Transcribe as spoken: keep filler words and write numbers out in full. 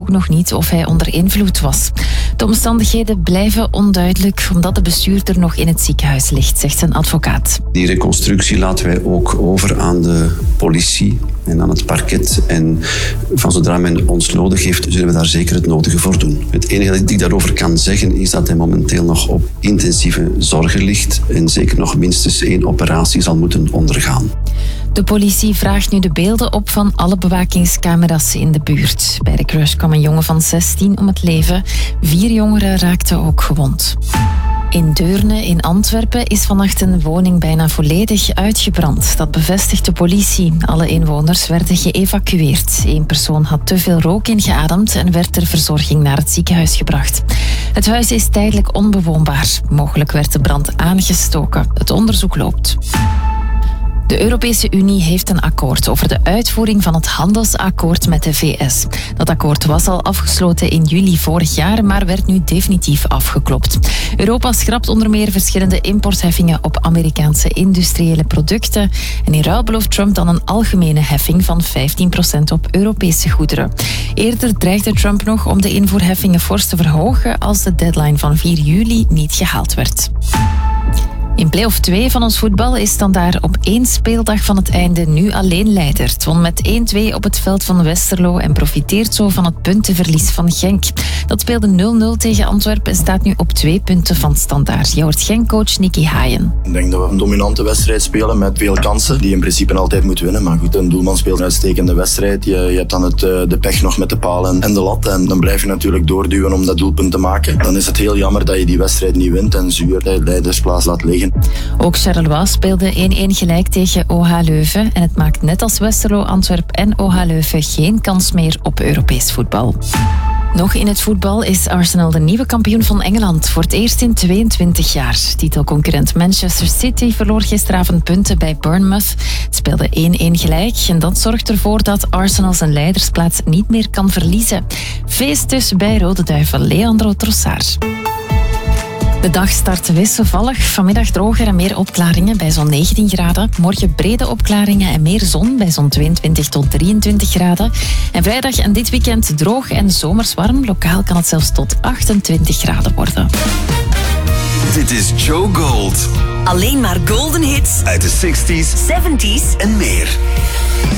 ook nog niet of hij onder invloed was. De omstandigheden blijven onduidelijk omdat de bestuurder nog in het ziekenhuis ligt, zegt zijn advocaat. Die reconstructie laten wij ook over aan de politie en aan het parket. En van zodra men ons nodig heeft, zullen we daar zeker het nodige voor doen. Het enige dat ik daarover kan zeggen is dat hij momenteel nog op intensieve zorgen ligt en zeker nog minstens één operatie zal moeten ondergaan. De politie vraagt nu de beelden op van alle bewakingscamera's in de buurt. Bij de crash kwam een jongen van zestien om het leven. Vier jongeren raakten ook gewond. In Deurne in Antwerpen is vannacht een woning bijna volledig uitgebrand. Dat bevestigt de politie. Alle inwoners werden geëvacueerd. Eén persoon had te veel rook ingeademd en werd ter verzorging naar het ziekenhuis gebracht. Het huis is tijdelijk onbewoonbaar. Mogelijk werd de brand aangestoken. Het onderzoek loopt. De Europese Unie heeft een akkoord over de uitvoering van het handelsakkoord met de V S. Dat akkoord was al afgesloten in juli vorig jaar, maar werd nu definitief afgeklopt. Europa schrapt onder meer verschillende importheffingen op Amerikaanse industriële producten. En in ruil belooft Trump dan een algemene heffing van vijftien procent op Europese goederen. Eerder dreigde Trump nog om de invoerheffingen fors te verhogen als de deadline van vier juli niet gehaald werd. In play-off twee van ons voetbal is Standaard op één speeldag van het einde nu alleen leider. Het won met één twee op het veld van Westerlo en profiteert zo van het puntenverlies van Genk. Dat speelde nul nul tegen Antwerpen en staat nu op twee punten van Standaard. Je hoort Genk-coach Nicky Haaien. Ik denk dat we een dominante wedstrijd spelen met veel kansen, die in principe altijd moeten winnen. Maar goed, een doelman speelt een uitstekende wedstrijd. Je, je hebt dan het, de pech nog met de palen en de lat. En dan blijf je natuurlijk doorduwen om dat doelpunt te maken. Dan is het heel jammer dat je die wedstrijd niet wint en zuur dat je leidersplaats laat liggen. Ook Charleroi speelde één één gelijk tegen O H Leuven en het maakt net als Westerlo, Antwerpen en O H Leuven geen kans meer op Europees voetbal. Nog in het voetbal is Arsenal de nieuwe kampioen van Engeland voor het eerst in tweeëntwintig jaar. Titelconcurrent Manchester City verloor gisteravond punten bij Bournemouth. Het speelde één één gelijk en dat zorgt ervoor dat Arsenal zijn leidersplaats niet meer kan verliezen. Feest dus bij Rode Duivel Leandro Trossard. De dag start wisselvallig. Vanmiddag droger en meer opklaringen bij zo'n negentien graden. Morgen brede opklaringen en meer zon bij zo'n tweeëntwintig tot drieëntwintig graden. En vrijdag en dit weekend droog en zomers warm. Lokaal kan het zelfs tot achtentwintig graden worden. Dit is Joe Gold. Alleen maar golden hits Uit de zestig's, zeventig's en meer.